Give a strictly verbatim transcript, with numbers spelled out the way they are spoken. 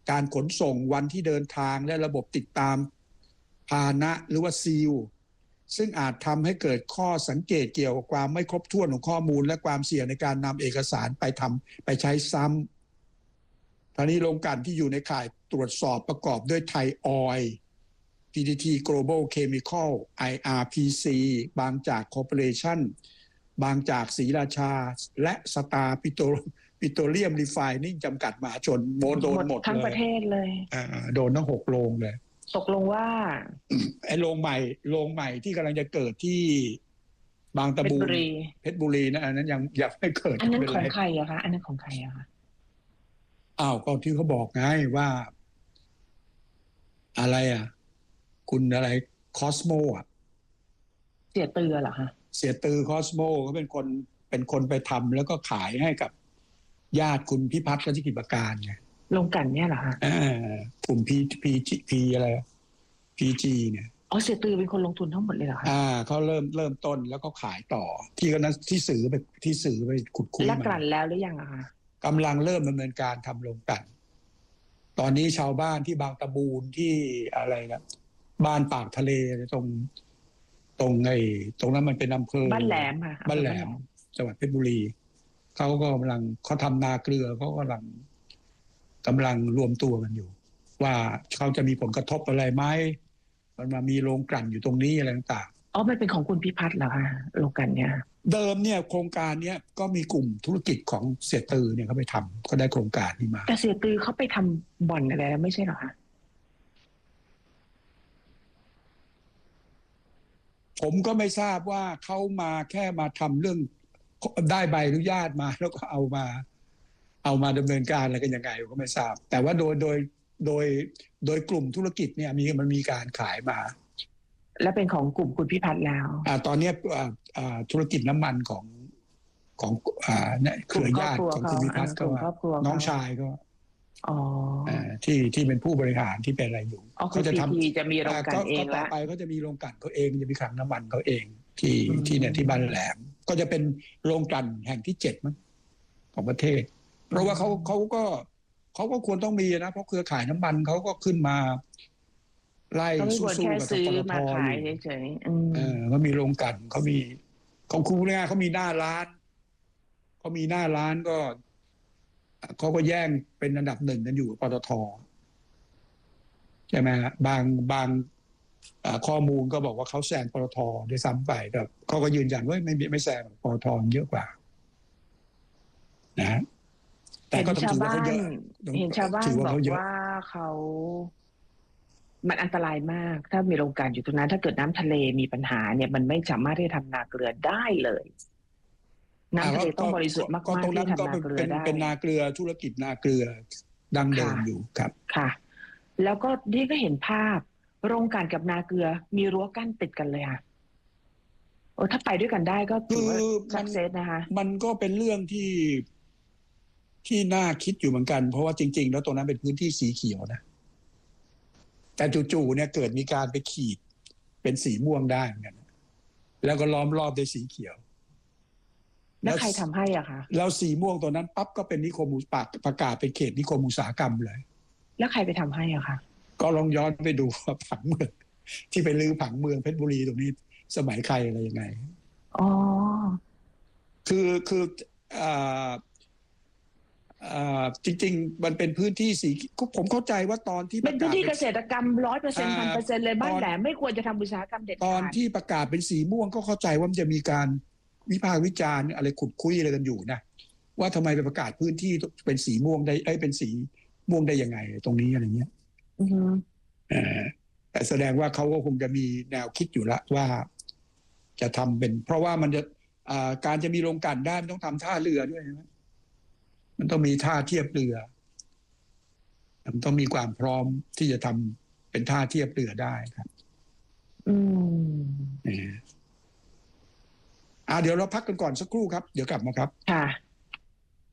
การขนส่งวันที่เดินทางและระบบติดตามพาหนะหรือว่าซีลซึ่งอาจทำให้เกิดข้อสังเกตเกี่ยวกับความไม่ครบถ้วนของข้อมูลและความเสี่ยงในการนำเอกสารไปทำไปใช้ซ้ำทั้งนี้โรงกลั่นที่อยู่ในข่ายตรวจสอบประกอบด้วยไทยออยล์ พี ที ที Global Chemical ไอ อาร์ พี ซี บางจาก Corporation บางจากศรีราชาและสตาร์ปิโตรปิโตรเลียมรีไฟนิ่งจำกัดมหาชนโดนโดนหมดเลยทั้งประเทศเลยอ่าโดนทั้งหกโรงเลยตกลงว่าไอ้โรงใหม่โรงใหม่ที่กำลังจะเกิดที่บางตะบูนเพชรบุรีนะอันนั้นยังอยากให้เกิดอันนั้นของใครอะคะอันนั้นของใครอะคะอ้าวก็ที่เขาบอกไงว่าอะไรอ่ะคุณอะไรคอสโมอ่ะเสียตือเหรอคะเสียตือคอสโมเขาเป็นคนเป็นคนไปทำแล้วก็ขายให้กับญาติคุณพิพัฒน์รัชกิจประการไงโรงกลั่นเนี่ยเหรอฮะอ่ากลุ่มพีพีพีอะไรพีจีเนี่ยอ๋อเสียตือเป็นคนลงทุนทั้งหมดเลยเหรอคะอ่าเขาเริ่มเริ่มต้นแล้วก็ขายต่อที่ก็นั้นที่สื่อไปที่สื่อไปขุดคุยแล้วกลั่นแล้วหรือยังอะคะกำลังเริ่มดำเนินการทำโรงกลั่นตอนนี้ชาวบ้านที่บางตะบูนที่อะไรนะบ้านปากทะเลตรงตรงไอ้ตรงนั้นมันเป็นอำเภอบ้านแหลมค่ะบ้านแหลมจังหวัดเพชรบุรีเขาก็กำลังเขาทำนาเกลือเขากำลังกำลังรวมตัวกันอยู่ว่าเขาจะมีผลกระทบอะไรไหมมันมามีโรงกลั่นอยู่ตรงนี้อะไรต่างๆอ๋อมันเป็นของคุณพิพัฒน์เหรอคะโรงกลั่นเนี่ยเดิมเนี่ยโครงการเนี้ยก็มีกลุ่มธุรกิจของเสียตือเนี่ยเขาไปทำก็ได้โครงการนี้มาแต่เสียตือเขาไปทำบ่อนอะไรแล้วไม่ใช่เหรอคะผมก็ไม่ทราบว่าเขามาแค่มาทำเรื่องได้ใบอนุญาตมาแล้วก็เอามาเอามาดำเนินการอะไรกันยังไงก็ไม่ทราบแต่ว่าโดยโดยโดยโดยกลุ่มธุรกิจเนี่ยมีมันมีการขายมาและเป็นของกลุ่มคุณพิพัฒน์แล้วอ่าตอนนี้อ่าอ่าธุรกิจน้ำมันของของอ่าเนี่ยเครือญาติของคุณพิพัฒน์ก็น้องชายก็อ๋อที่ที่เป็นผู้บริหารที่เป็นอะไรอยู่เขาจะทำจะมีโรงกลั่นเองแล้วต่อไปเขาจะมีโรงกลั่นเขาเองจะมีคลังน้ำมันเขาเองที่ที่เนี่ยที่บ้านแหลมก็จะเป็นโรงกลั่นแห่งที่เจ็ดมั้งของประเทศเพราะว่าเขาเขาก็เขาก็ควรต้องมีนะเพราะเครือข่ายน้ำมันเขาก็ขึ้นมาไล่สู้ๆกับปตทอยู่เออเขามีโรงกลั่นเขามีของครูเนี่ยเขามีหน้าร้านเขามีหน้าร้านก็เขาก็แย่งเป็นอันดับหนึ่งกันอยู่ปตทใช่ไหมฮะบางบางข้อมูลก็บอกว่าเขาแซงปตทด้วยซ้ำไปแต่เขาก็ยืนยันว่าไม่ไม่แซงปตทเยอะกว่านะแต่ก็ต้องถือว่าเขาเยอะเห็นชาวบ้านบอกว่าเขามันอันตรายมากถ้ามีโรงกลั่นอยู่ตรงนั้นถ้าเกิดน้ำทะเลมีปัญหาเนี่ยมันไม่สามารถที่จะทำนาเกลือได้เลยน้ำทะเลต้องบริสุทธิ์มากๆที่ทำนาเกลือได้เป็นนาเกลือธุรกิจนาเกลือดังเดิมอยู่ครับค่ะแล้วก็นี่ก็เห็นภาพโรงกลั่นกับนาเกลือมีรั้วกั้นติดกันเลยค่ะโอ้ถ้าไปด้วยกันได้ก็ถือว่าสักเซสนะคะมันก็เป็นเรื่องที่ที่น่าคิดอยู่เหมือนกันเพราะว่าจริงๆแล้วตรงนั้นเป็นพื้นที่สีเขียวนะแต่จู่ๆเนี่ยเกิดมีการไปขีดเป็นสีม่วงได้เหมือนกันแล้วก็ล้อมรอบด้วยสีเขียวแล้วใครทำให้อ่ะคะแล้วสีม่วงตัวนั้นปั๊บก็เป็นนิคมอุตสาหกรรมประกาศเป็นเขตนิคมอุตสาหกรรมเลยแล้วใครไปทำให้อ่ะคะก็ลองย้อนไปดูว่าผังเมืองที่ไปลื้อผังเมืองเพชรบุรีตรงนี้สมัยใครอะไรยังไงอ๋อคือคืออ่าอ่าจริงๆมันเป็นพื้นที่สีผมเข้าใจว่าตอนที่เป็นพื้นที่เกษตรกรรมร้อยเปอร์เซ็นต์พันเปอร์เซ็นต์เลยบ้านแหลมไม่ควรจะทำอุตสาหกรรมเด็ดขาดตอนที่ประกาศเป็นสีม่วงก็เข้าใจว่ามันจะมีการวิพากษ์วิจารณ์อะไรขุดคุยอะไรกันอยู่นะว่าทำไมไปประกาศพื้นที่เป็นสีม่วงได้เอ้ยเป็นสีม่วงได้ยังไงตรงนี้อะไรเงี้ยอือแต่แสดงว่าเขาก็คงจะมีแนวคิดอยู่แล้วว่าจะทำเป็นเพราะว่ามันจะการจะมีโรงกลั่นได้มันต้องทำท่าเรือด้วยนะมันต้องมีท่าเทียบเรือมันต้องมีความพร้อมที่จะทำเป็นท่าเทียบเรือได้ครับอืมอ่าเดี๋ยวเราพักกันก่อนสักครู่ครับเดี๋ยวกลับมาครับค่ะ